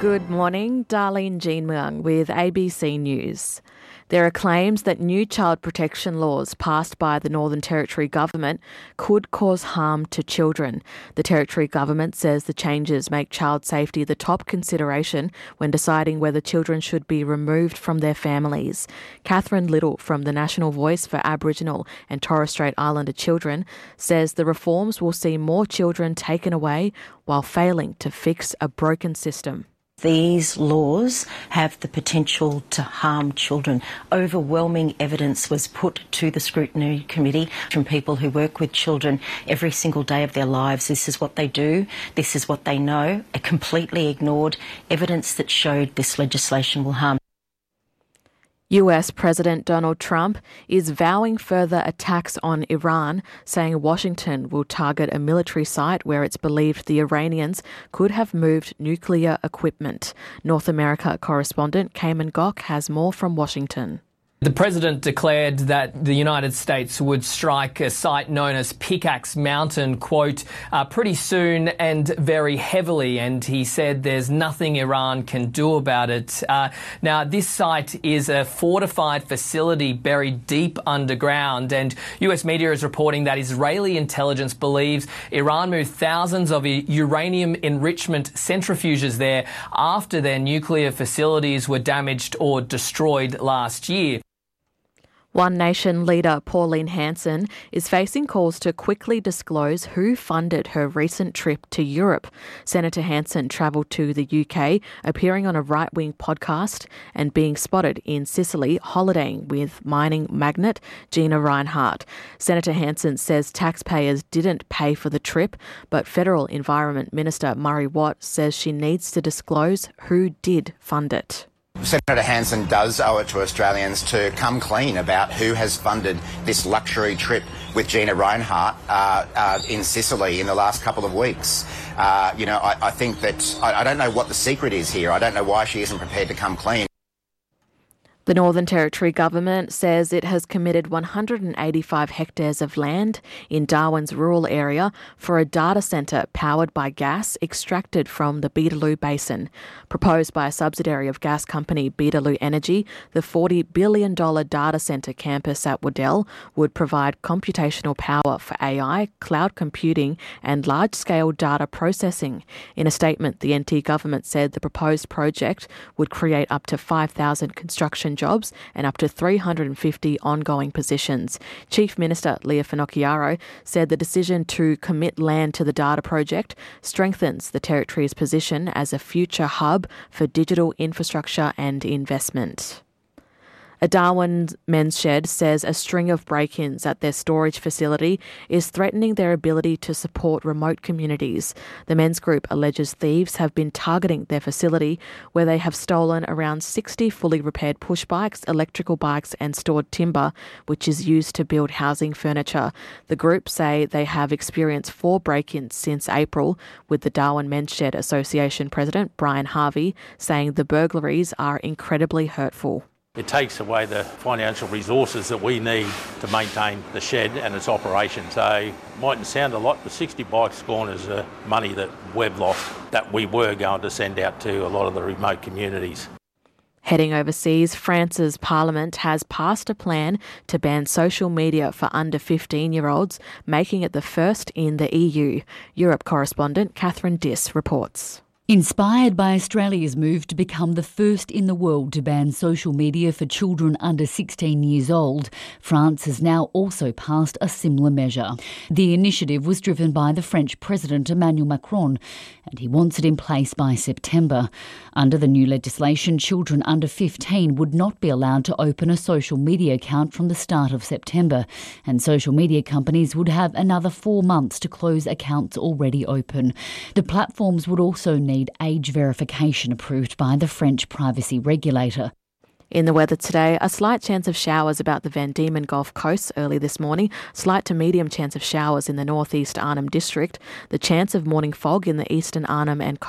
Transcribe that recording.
Good morning, Darlene Jean-Muang with ABC News. There are claims that new child protection laws passed by the Northern Territory government could cause harm to children. The Territory government says the changes make child safety the top consideration when deciding whether children should be removed from their families. Catherine Little from the National Voice for Aboriginal and Torres Strait Islander Children says the reforms will see more children taken away while failing to fix a broken system. These laws have the potential to harm children. Overwhelming evidence was put to the scrutiny committee from people who work with children every single day of their lives. This is what they do. This is what they know. It completely ignored evidence that showed this legislation will harm. US President Donald Trump is vowing further attacks on Iran, saying Washington will target a military site where it's believed the Iranians could have moved nuclear equipment. North America correspondent Cayman Gok has more from Washington. The president declared that the United States would strike a site known as Pickaxe Mountain, quote, pretty soon and very heavily. And he said there's nothing Iran can do about it. Now, this site is a fortified facility buried deep underground. And US media is reporting that Israeli intelligence believes Iran moved thousands of uranium enrichment centrifuges there after their nuclear facilities were damaged or destroyed last year. One Nation leader Pauline Hanson is facing calls to quickly disclose who funded her recent trip to Europe. Senator Hanson travelled to the UK, appearing on a right-wing podcast and being spotted in Sicily holidaying with mining magnate Gina Rinehart. Senator Hanson says taxpayers didn't pay for the trip, but Federal Environment Minister Murray Watt says she needs to disclose who did fund it. Senator Hanson does owe it to Australians to come clean about who has funded this luxury trip with Gina Rinehart in Sicily in the last couple of weeks. I think that I don't know what the secret is here. I don't know why she isn't prepared to come clean. The Northern Territory government says it has committed 185 hectares of land in Darwin's rural area for a data centre powered by gas extracted from the Beetaloo Basin. Proposed by a subsidiary of gas company Beetaloo Energy, the $40 billion data centre campus at Waddell would provide computational power for AI, cloud computing and large-scale data processing. In a statement, the NT government said the proposed project would create up to 5,000 construction jobs and up to 350 ongoing positions. Chief Minister Leah Finocchiaro said the decision to commit land to the data project strengthens the Territory's position as a future hub for digital infrastructure and investment. A Darwin men's shed says a string of break-ins at their storage facility is threatening their ability to support remote communities. The men's group alleges thieves have been targeting their facility, where they have stolen around 60 fully repaired push bikes, electrical bikes and stored timber, which is used to build housing furniture. The group say they have experienced 4 break-ins since April, with the Darwin Men's Shed Association President Brian Harvey saying the burglaries are incredibly hurtful. It takes away the financial resources that we need to maintain the shed and its operation. So it mightn't sound a lot, but 60 bikes gone is money that we've lost that we were going to send out to a lot of the remote communities. Heading overseas, France's parliament has passed a plan to ban social media for under 15-year-olds, making it the first in the EU. Europe correspondent Catherine Diss reports. Inspired by Australia's move to become the first in the world to ban social media for children under 16 years old, France has now also passed a similar measure. The initiative was driven by the French President Emmanuel Macron, and he wants it in place by September. Under the new legislation, children under 15 would not be allowed to open a social media account from the start of September, and social media companies would have another 4 months to close accounts already open. The platforms would also need age verification approved by the French privacy regulator. In the weather today, a slight chance of showers about the Van Diemen Gulf Coast early this morning, slight to medium chance of showers in the northeast Arnhem District, the chance of morning fog in the eastern Arnhem and